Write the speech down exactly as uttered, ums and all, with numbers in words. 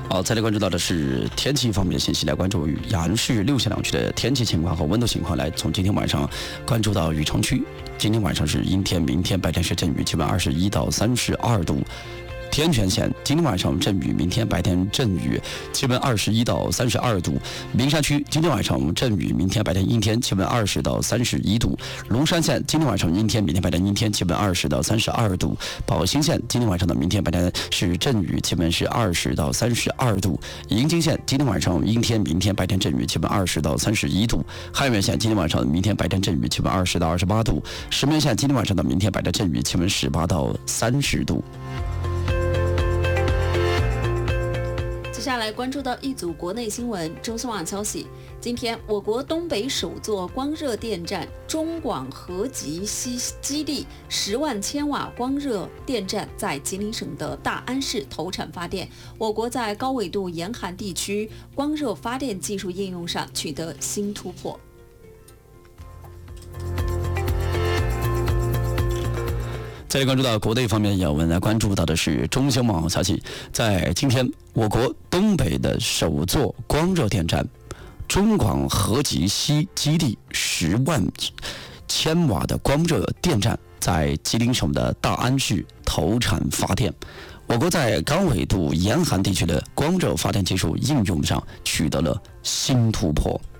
好，再来关注到的是天气方面的信息，来关注雅安市六县两区的天气情况和温度情况。来，从今天晚上关注到禹城区，今天晚上是阴天，明天白天是阵雨，气温二十一到三十二度。天全县今天晚上阵雨，明天白天阵雨，气温二十一到三十二度。名山区今天晚上阵雨，明天白天阴天，气温二十到三十一度。龙山县今天晚上阴天，明天白天阴天，气温二十到三十二度。宝兴县今天晚上的明天白天是阵雨，气温是二十到三十二度。营京县今天晚上阴天，明天白天阵雨，气温二十到三十一度。汉源县今天晚上明天白天阵雨，气温二十到二十八度。石门县今天晚上的明天白天阵雨，气温十八到三十度。 接下来关注到一组国内新闻。中新网消息，今天我国东北首座光热电站中广核集西基地十万千瓦光热电站在吉林省的大安市投产发电。我国在高纬度严寒地区光热发电技术应用上取得新突破。 再来关注到国内方面的要闻，来关注到的是中新网消息，在今天，我国东北的首座光热电站中广核集西基地十万千瓦的光热电站在吉林省的大安市投产发电。我国在高纬度严寒地区的光热发电技术应用上取得了新突破。